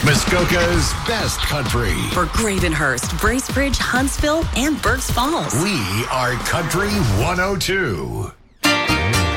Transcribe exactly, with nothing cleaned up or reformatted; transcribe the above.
Muskoka's best country. For Gravenhurst, Bracebridge, Huntsville, and Berks Falls. We are Country one oh two.